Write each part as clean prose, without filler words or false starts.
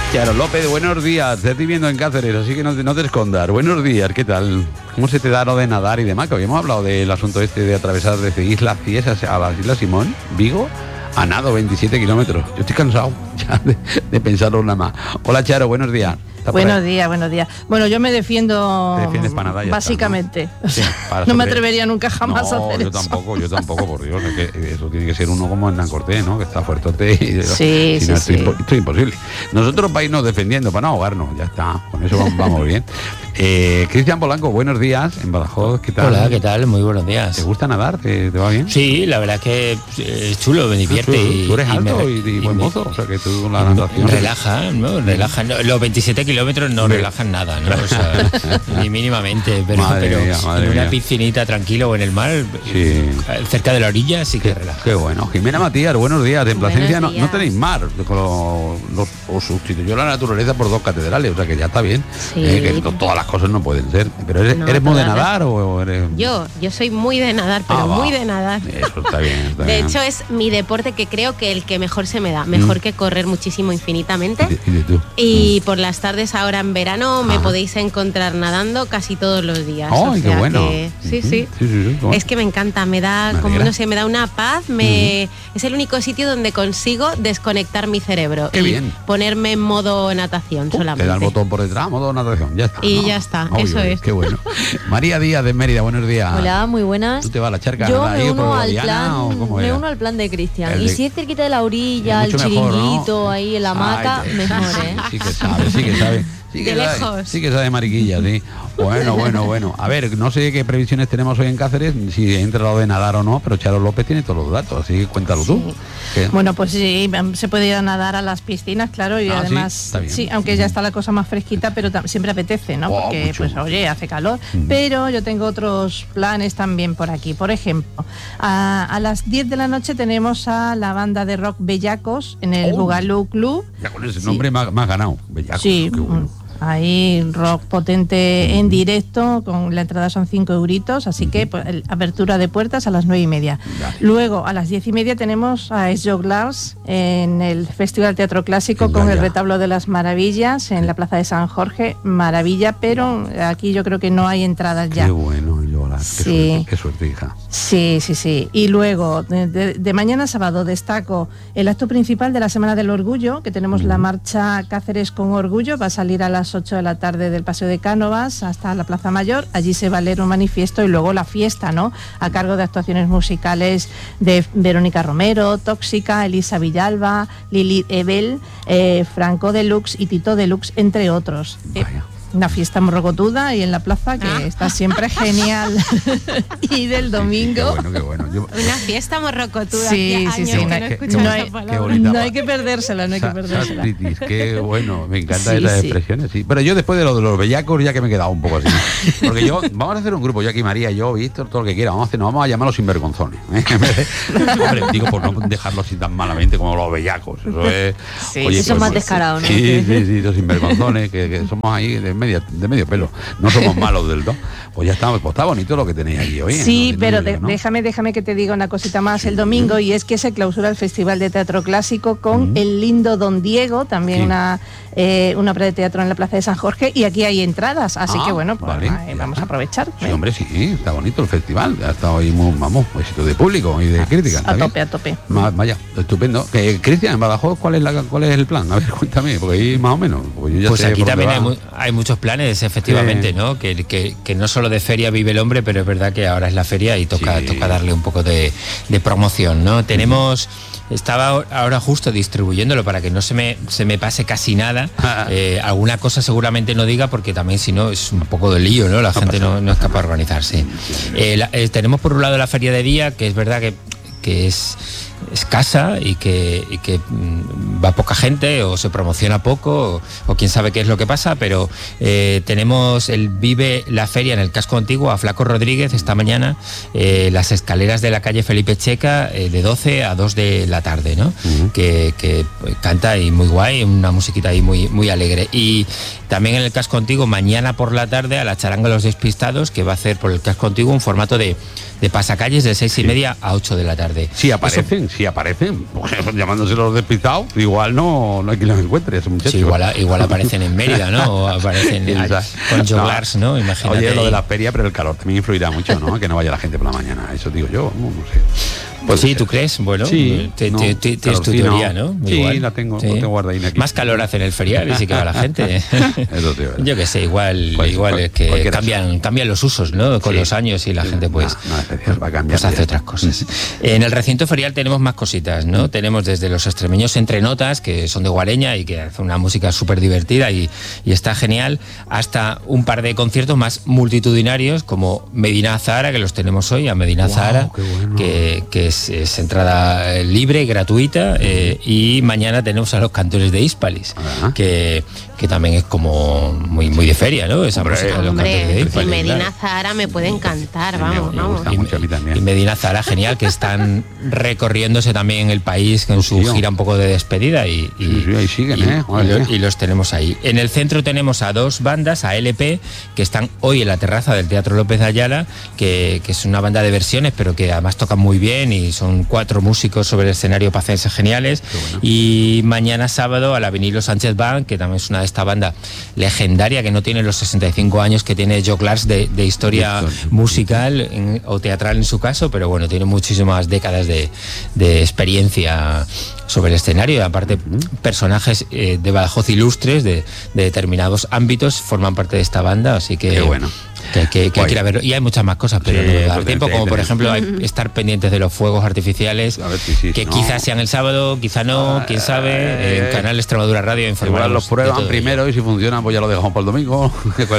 Charo López, buenos días. Te estoy viendo en Cáceres, así que no te escondas. Buenos días, ¿qué tal? ¿Cómo se te da lo de nadar y demás? Que hoy hemos hablado del asunto este de atravesar desde Islas Ciesas a las Islas Simón, Vigo, a nado 27 kilómetros. Yo estoy cansado ya de pensarlo nada más. Hola Charo, buenos días. Buenos días. Bueno, yo me defiendo básicamente. Sí, no me atrevería nunca jamás a hacer yo eso. tampoco, por Dios. Es que eso tiene que ser uno como Hernán Cortés, ¿no? Que está fuertote y sí. Esto es imposible. Nosotros para irnos defendiendo, para no ahogarnos, ya está. Con eso vamos bien. Cristian Polanco, buenos días, en Badajoz, ¿qué tal? Hola, ¿qué tal? Muy buenos días. ¿Te gusta nadar? ¿Te va bien? Sí, la verdad es que es chulo, me divierte. Tú eres alto y buen mozo, o sea que tú la natación... Relaja, ¿no? Relaja. No, los 27 kilómetros no relajan nada, ¿no? O sea, ni mínimamente, pero en una piscinita tranquilo o en el mar, cerca de la orilla, sí que relaja. Qué bueno. Jimena Matías, buenos días. En Plasencia no tenéis mar, os sustituyó la naturaleza por dos catedrales, o sea que ya está bien. Sí. Que todas las cosas no pueden ser. Pero ¿eres muy de nadar o eres...? Yo soy muy de nadar, pero muy de nadar. Eso está bien. De hecho, es mi deporte que creo que el que mejor se me da. Mejor que correr muchísimo infinitamente. Y por las tardes ahora en verano me podéis encontrar nadando casi todos los días. ¡Ay, qué bueno! Sí. Bueno. Es que me encanta, me da me da una paz, es el único sitio donde consigo desconectar mi cerebro. Qué bien. Ponerme en modo natación solamente. Te da el botón por detrás, modo natación, ya está. Y ya está, eso es. Qué bueno. María Díaz de Mérida, buenos días. Hola, muy buenas. ¿Tú te vas a la charca? Yo me uno al plan de Cristian. Y si es cerquita de la orilla, el chiringuito, ¿no? Ahí en la hamaca, mejor, ¿eh? Sí que sabe. Sí que sabe mariquilla, sí. Bueno. A ver, no sé qué previsiones tenemos hoy en Cáceres, si he entrado de nadar o no, pero Charo López tiene todos los datos, así que cuéntalo tú. Bueno, pues sí, se puede ir a nadar a las piscinas, claro, y además, sí, aunque ya está la cosa más fresquita, pero siempre apetece, ¿no? Porque, mucho. Pues, oye, hace calor. Pero yo tengo otros planes también por aquí. Por ejemplo, a las 10 de la noche tenemos a la banda de rock Bellacos en el Bugalú Club. Ya con ese nombre me ha ganado, Bellacos. Sí, qué bueno. Ahí rock potente en directo, con la entrada son 5 euritos, así que pues, apertura de puertas a las 9:30. Luego a las 10:30 tenemos a Esjoglars en el Festival Teatro Clásico con el Retablo de las Maravillas en la Plaza de San Jorge. Maravilla, pero aquí yo creo que no hay entradas ya. Qué bueno, Yola, qué suerte, hija. Sí. Y luego de mañana sábado destaco el acto principal de la Semana del Orgullo, que tenemos la marcha Cáceres con Orgullo, va a salir a las 8 de la tarde del Paseo de Cánovas hasta la Plaza Mayor. Allí se va a leer un manifiesto y luego la fiesta, ¿no? A cargo de actuaciones musicales de Verónica Romero, Tóxica, Elisa Villalba, Lili Ebel, Franco Deluxe y Tito Deluxe, entre otros. Una fiesta morrocotuda y en la plaza que está siempre genial. Y del domingo. Qué bueno. Una fiesta morrocotuda. Sí. No hay que perdérsela, Qué bueno, me encantan esas expresiones. Sí. Pero yo después de lo de los bellacos ya que me he quedado un poco así. Porque vamos a hacer un grupo, yo aquí María, yo, Víctor, todo lo que quiera. Vamos a llamarlos sinvergonzones. Hombre, digo por no dejarlos así tan malamente como los bellacos. Eso es. Oye, eso es más descarado, ¿no? Sí, los sinvergonzones, que somos ahí de medio pelo, no somos malos del todo. Pues ya estamos, pues está bonito lo que tenéis aquí hoy. Sí, pero déjame que te diga una cosita más el domingo, y es que se clausura el Festival de Teatro Clásico con el lindo Don Diego, también una obra de teatro en la Plaza de San Jorge, y aquí hay entradas, así que bueno, pues vamos a aprovechar. Sí, hombre, sí, está bonito el festival, ha estado ahí éxito de público y de crítica. A tope. Vaya, estupendo. Cristian, en Badajoz, ¿cuál es el plan? A ver, cuéntame, porque ahí más o menos. Pues aquí también hay muchos planes, efectivamente, ¿no? Que no solo de feria vive el hombre, pero es verdad que ahora es la feria y toca darle un poco de promoción, ¿no? Estaba ahora justo distribuyéndolo para que no se me pase casi nada. Alguna cosa seguramente no diga, porque también si no es un poco de lío, ¿no? La gente no es capaz de organizarse. Tenemos por un lado la feria de día, que es verdad que es escasa y que va poca gente o se promociona poco o quién sabe qué es lo que pasa, pero tenemos Vive la Feria en el casco antiguo a Flaco Rodríguez esta mañana, las escaleras de la calle Felipe Checa, de 12 a 2 de la tarde, ¿no? Que canta y muy guay, una musiquita ahí muy alegre. Y también en el casco antiguo mañana por la tarde a la Charanga de los Despistados, que va a hacer por el casco antiguo un formato de pasacalles de 6:30 a 8 de la tarde. Sí, aparecen si aparecen, pues, llamándose los despistados, igual no hay quien los encuentre, esos muchachos. Sí, igual aparecen en Mérida, ¿no? O aparecen con Joglars, ¿no? Imagínate. Oye, lo de la feria, pero el calor también influirá mucho, ¿no? Que no vaya la gente por la mañana, eso digo yo, no sé. Pues sí, ¿tú crees? Bueno, sí, tienes tu teoría, ¿no? Igual. Sí, la tengo guardadina aquí. Más calor hace en el ferial y sí que va la gente. Eso sí, yo qué sé, igual es que cambian los usos, ¿no? Con los años y la gente pues va a cambiar, pues hace otras cosas. En el recinto ferial tenemos más cositas, ¿no? Tenemos desde los extremeños Entre Notas, que son de Guareña y que hacen una música súper divertida y está genial, hasta un par de conciertos más multitudinarios como Medina Zahara, que los tenemos hoy, a Medina Zahara, bueno. que es entrada libre, gratuita, y mañana tenemos a los Cantores de Hispalis, que también es como muy de feria, ¿no? Esa música de los Cantores de Hispalis. Y Medina Zahara me puede encantar, vamos. Y Medina Zahara, genial, que están recorriéndose también el país con su gira un poco de despedida y ahí siguen, y los tenemos ahí. En el centro tenemos a dos bandas, a LP, que están hoy en la terraza del Teatro López de Ayala, que es una banda de versiones, pero que además tocan muy bien y son 4 músicos sobre el escenario para hacerse geniales. Bueno. Y mañana sábado a la Vinilo Sánchez Band, que también es una de esta banda legendaria que no tiene los 65 años que tiene Joglars de historia musical o teatral en su caso, pero bueno, tiene muchísimas décadas de experiencia sobre el escenario y aparte personajes de Badajoz ilustres de determinados ámbitos forman parte de esta banda, así que qué bueno. Que hay que ir a verlo. Y hay muchas más cosas, pero no nos da tiempo, como por ejemplo estar pendientes de los fuegos artificiales, que quizás sean el sábado, quizá no, quién sabe. En Canal Extremadura Radio informaremos. Los prueban primero y si funcionan pues ya lo dejamos para el domingo.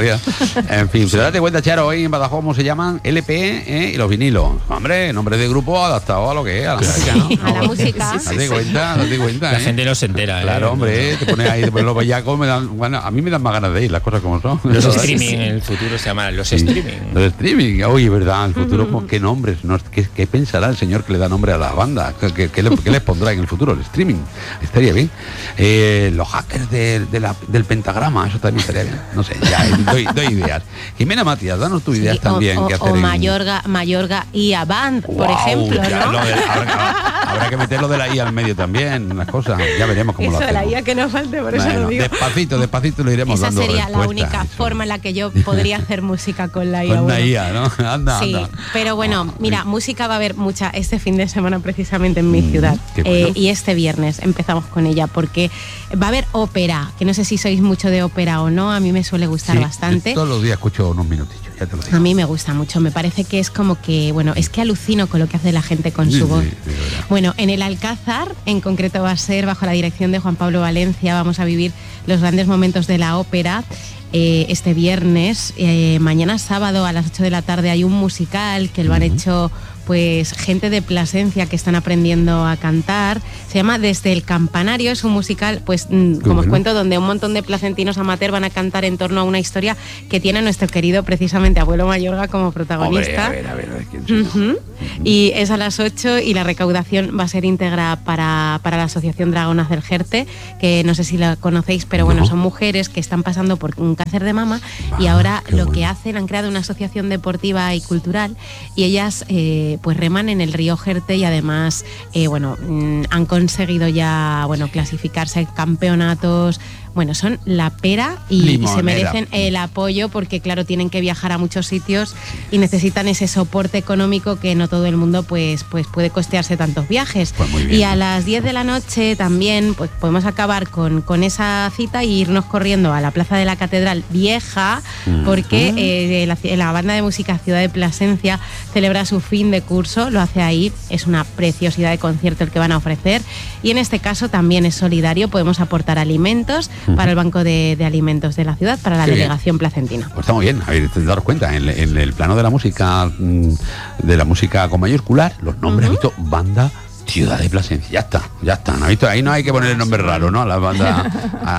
En fin, pero date cuenta, Charo, hoy en Badajoz cómo se llaman LP y los vinilos. Hombre, nombre de grupo adaptado a lo que es, a la música, ¿no? A la música. Date cuenta. La gente no se entera. Claro, hombre, te pones ahí, te pones los bellacos, a mí me dan más ganas de ir, las cosas como son. Los streaming en el futuro se llaman los streaming. Los streaming, oye, verdad, el futuro, ¿qué nombres? ¿Qué pensará el señor que le da nombre a las bandas? ¿Qué les pondrá en el futuro? El streaming, estaría bien. Los hackers del pentagrama, eso también estaría bien. No sé, ya, doy ideas. Jimena Matías, danos tus ideas también. O Mayorga y a Band, por ejemplo, ¿no? Habrá que meterlo de la IA al medio también, las cosas, ya veremos cómo eso lo hacemos. Eso de la IA que no falte, por eso lo digo. Despacito lo iremos dando. Esa sería la única forma en la que yo podría hacer música con la IA. Con la IA, ¿no? Anda. Pero bueno, mira, música va a haber mucha este fin de semana precisamente en mi ciudad. Bueno. Y este viernes empezamos con ella porque va a haber ópera, que no sé si sois mucho de ópera o no, a mí me suele gustar bastante. Todos los días escucho unos minutillos. A mí me gusta mucho, me parece que es como que, bueno, es que alucino con lo que hace la gente con su voz. Bueno, en el Alcázar, en concreto va a ser bajo la dirección de Juan Pablo Valencia, vamos a vivir los grandes momentos de la ópera. Este viernes, mañana sábado a las 8 de la tarde hay un musical que lo han hecho pues gente de Plasencia que están aprendiendo a cantar. Se llama Desde el Campanario, es un musical, pues como os cuento, donde un montón de placentinos amateur van a cantar en torno a una historia que tiene nuestro querido precisamente abuelo Mayorga como protagonista. A ver, ¿quién Y es a las 8 y la recaudación va a ser íntegra para la Asociación Dragonas del Jerte, que no sé si la conocéis, pero bueno, son mujeres que están pasando por un cáncer de mama y ahora lo que hacen, han creado una asociación deportiva y cultural y ellas pues reman en el río Jerte y además han conseguido ya clasificarse a campeonatos. Bueno, son la pera y se merecen el apoyo porque, claro, tienen que viajar a muchos sitios y necesitan ese soporte económico que no todo el mundo pues puede costearse tantos viajes. Pues muy bien. Y a las 10 de la noche también pues podemos acabar con esa cita y irnos corriendo a la Plaza de la Catedral Vieja porque la banda de música Ciudad de Plasencia celebra su fin de curso, lo hace ahí, es una preciosidad de concierto el que van a ofrecer y en este caso también es solidario, podemos aportar alimentos para el Banco de Alimentos de la ciudad, para la delegación placentina. Pues está muy bien, a ver, daros cuenta, en el plano de la música con mayúsculas, los nombres han visto banda Ciudad de Plasencia, ya está, ¿no? Ahí no hay que poner el nombre raro, ¿no? A la banda.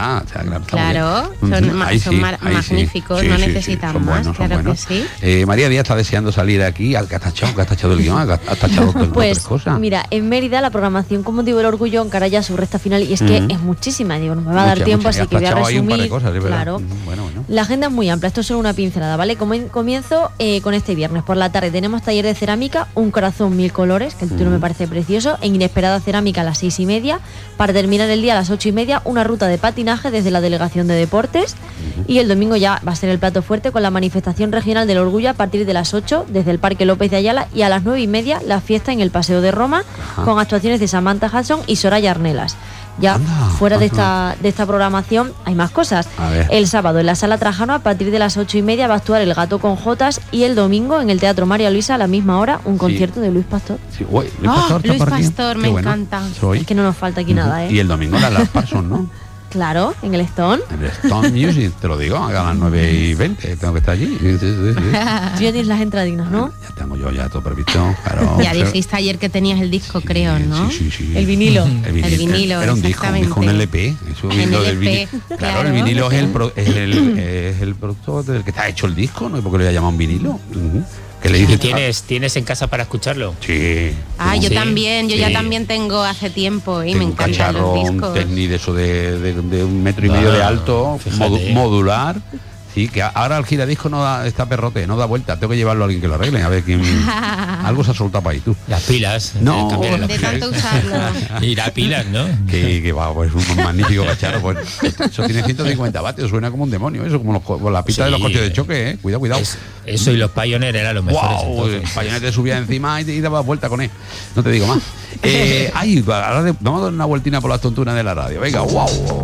Claro, son magníficos, no necesitan más, claro que sí. María Díaz está deseando salir aquí, que ha tachado el guión, ha tachado pues cosas. Mira, en Mérida la programación con motivo del orgullo encara ya su recta final y es que es muchísima, digo, no me va a dar tiempo, así que voy a resumir. Cosas, claro. La agenda es muy amplia, esto es solo una pincelada, ¿vale? Comienzo con este viernes. Por la tarde tenemos taller de cerámica, Un corazón, 1000 colores, que el título me parece precioso. En Inesperada Cerámica a las 6:30. Para terminar el día a las 8:30, una ruta de patinaje desde la Delegación de Deportes. Y el domingo ya va a ser el plato fuerte con la manifestación regional del Orgullo a partir de las 8 desde el Parque López de Ayala, y a las 9:30 la fiesta en el Paseo de Roma, con actuaciones de Samantha Hudson y Soraya Arnelas. Ya fuera de esta programación hay más cosas. El sábado en la Sala Trajano a partir de las 8:30 va a actuar El Gato con Jotas, y el domingo en el Teatro María Luisa a la misma hora un concierto de Luis Pastor. Sí. Uy, Luis Pastor, me encanta. Es que no nos falta aquí nada, ¿eh? Y el domingo las Parsons, ¿no? Claro, en el Stone. En el Stone Music, te lo digo, a las 9:20, tengo que estar allí. Sí. Tú ya tienes las entradinas, ¿no? Ya tengo yo ya todo previsto. Claro, ya dijiste ayer que tenías el disco, creo, ¿no? Sí. El vinilo. El vinilo, era un disco, un LP. Claro, el vinilo es el producto del que está hecho el disco, ¿no? ¿Por qué le voy a llamar un vinilo? ¿Qué le dices? ¿Tienes en casa para escucharlo? Sí. Yo también, ya también tengo hace tiempo y me encantan los discos. Un Technic de eso de 1,5 metros de alto, modular. Sí, que ahora el giradisco no da, está perrote, no da vuelta. Tengo que llevarlo a alguien que lo arregle. A ver quién. Algo se ha soltado para ahí, tú. Las pilas. No, de tanto usarlo. Y las pilas, ¿no? Que va, pues un magnífico cacharro. Pues, eso tiene 150 vatios, suena como un demonio. Eso, como la pista de los coches de choque, ¿eh? Cuidado. Eso y los Pioneer eran los mejores. Wow, el Pioneer te subía encima y daba vuelta con él. No te digo más. Ahora vamos a dar una vueltina por las tontunas de la radio. Venga, wow.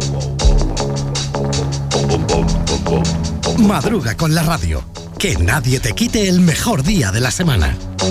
Madruga con la radio. Que nadie te quite el mejor día de la semana.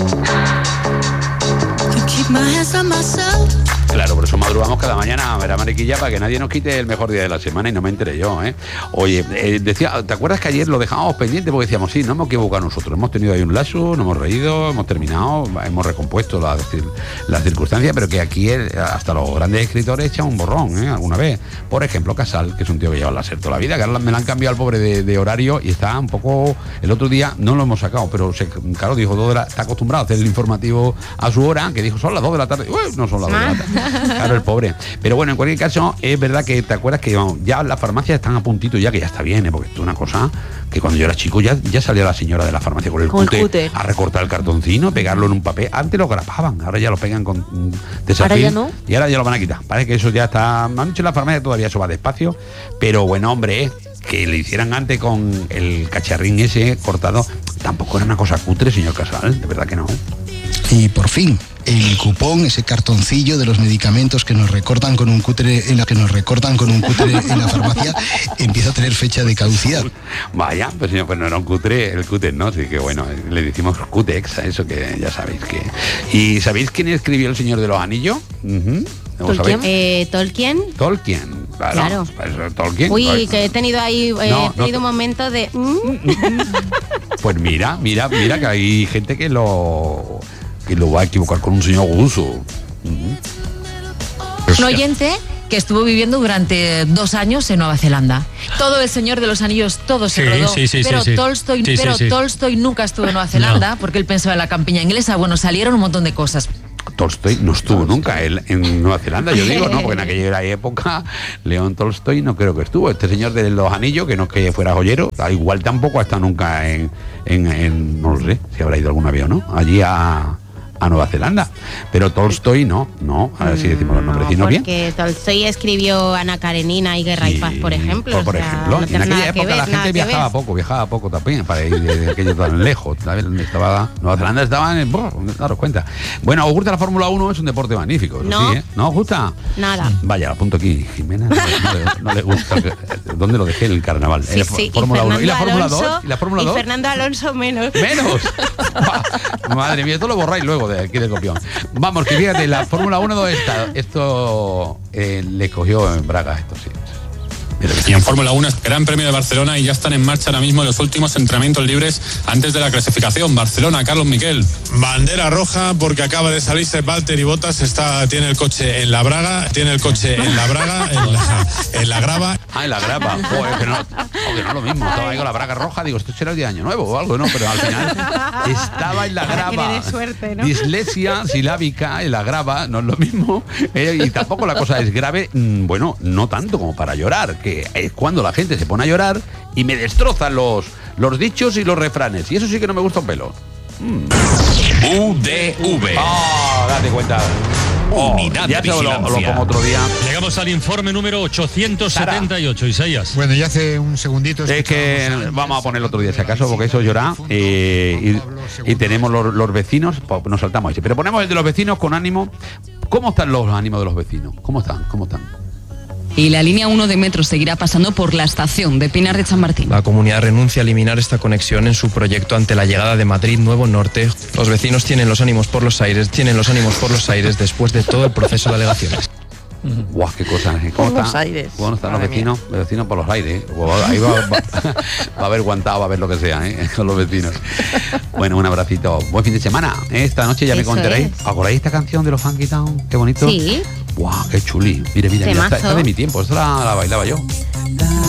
Claro, por eso madrugamos cada mañana a ver a Mariquilla para que nadie nos quite el mejor día de la semana y no me enteré yo, ¿eh? Oye, decía, ¿te acuerdas que ayer lo dejábamos pendiente? Porque decíamos, sí, no hemos equivocado nosotros, hemos tenido ahí un lazo, nos hemos reído, hemos terminado, hemos recompuesto las circunstancias, pero que aquí hasta los grandes escritores echan un borrón, ¿eh? Alguna vez. Por ejemplo, Casal, que es un tío que lleva el láser toda la vida, que ahora me lo han cambiado al pobre de horario y está un poco... El otro día no lo hemos sacado, pero claro, dijo 2 de la... Está acostumbrado a hacer el informativo a su hora, que dijo, son las 2 de la tarde. Uy, no son las 2 de la tarde. Claro, el pobre. Pero bueno, en cualquier caso, es verdad que te acuerdas que ya las farmacias están a puntito ya, que ya está bien, ¿eh? Porque esto es una cosa que cuando yo era chico ya salía la señora de la farmacia con el cúter a recortar el cartoncino, pegarlo en un papel. Antes lo grapaban, ahora ya lo pegan con desafío. Ahora ya no. Y ahora ya lo van a quitar. Parece que eso ya está... Me han dicho en la farmacia todavía eso va despacio, pero bueno, hombre, que le hicieran antes con el cacharrín ese cortado, tampoco era una cosa cutre, señor Casal, de verdad que no. Y por fin, el cupón, ese cartoncillo de los medicamentos que nos recortan con un cutre en la la farmacia, empieza a tener fecha de caducidad. Vaya, pues señor, pues no era un cutre, el cutex, ¿no? Así que bueno, le decimos cutex a eso, que ya sabéis que... ¿Y sabéis quién escribió El Señor de los Anillos? Tolkien. Tolkien, claro. Pues, Tolkien. Uy, que he tenido ahí un momento de... Pues mira que hay gente que lo va a equivocar con un señor ruso. Un oyente que estuvo viviendo durante 2 años en Nueva Zelanda. Todo El Señor de los Anillos, todo se rodó. Tolstoy nunca estuvo en Nueva Zelanda porque él pensaba en la campiña inglesa. Bueno, salieron un montón de cosas. Tolstoy no estuvo nunca en Nueva Zelanda, yo digo, ¿no? Porque en aquella época León Tolstoy no creo que estuvo. Este señor de los Anillos, que no es que fuera joyero, igual tampoco ha estado nunca en no lo sé, si habrá ido alguna vez o no, allí a Nueva Zelanda, pero Tolstoy no, a ver si decimos los nombrecinos bien. Porque Tolstoy escribió Ana Karenina y Guerra y Paz, por ejemplo. Por ejemplo, en aquella época la gente viajaba poco también, para ir de aquello tan lejos. Nueva Zelanda estaba en... daros cuenta. Bueno, ¿os gusta la Fórmula 1? Es un deporte magnífico. No. Sí, ¿eh? ¿No os gusta? Nada. Vaya, lo apunto aquí, Jimena. No le gusta. ¿Dónde lo dejé? En el carnaval. Sí. Fórmula 1. ¿Y la Fórmula 2? ¿Y la Fórmula 2? Y Fernando Alonso menos. ¿Menos? Madre mía, esto lo borráis luego de aquí del copión. Vamos, que fíjate, la Fórmula 1 esto le cogió en Braga, esto sí. Y en Fórmula 1 Gran Premio de Barcelona y ya están en marcha ahora mismo los últimos entrenamientos libres antes de la clasificación. Barcelona, Carlos Miquel. Bandera roja porque acaba de salirse Valtteri Bottas, tiene el coche en la Braga, en la grava. Ah, en la grava. Joder, que no es lo mismo. Estaba ahí con la braga roja, digo, esto será el día de Año Nuevo o algo, ¿no? Pero al final estaba en la grava. Que le dé suerte, ¿no? Dislexia silábica en la grava, no es lo mismo. Y tampoco la cosa es grave, bueno, no tanto como para llorar, que es cuando la gente se pone a llorar y me destrozan los dichos y los refranes. Y eso sí que no me gusta un pelo. UDV. Date cuenta. Unidad ya de lo vigilancia. pongo otro día. Llegamos al informe número 878, Isaías. Bueno, y hace un segundito... Es que vamos a ponerlo otro día, si acaso, porque eso llora. Y tenemos los vecinos, pues nos saltamos ese. Pero ponemos el de los vecinos con ánimo. ¿Cómo están los ánimos de los vecinos? ¿Cómo están? Y la línea 1 de metro seguirá pasando por la estación de Pinar de Chamartín. La comunidad renuncia a eliminar esta conexión en su proyecto ante la llegada de Madrid Nuevo Norte. Los vecinos tienen los ánimos por los aires, después de todo el proceso de alegaciones. Guau, qué cosas. Por los aires. ¿Cómo están los vecinos? Los vecinos por los aires. Ahí va a haber guantado, va a haber lo que sea, con los vecinos. Bueno, un abracito. Buen fin de semana. Esta noche ya me contaréis. ¿Acordáis esta canción de los Funky Town? Qué bonito. Sí. Guau, qué chuli. Mira, está de mi tiempo. Esto la bailaba yo.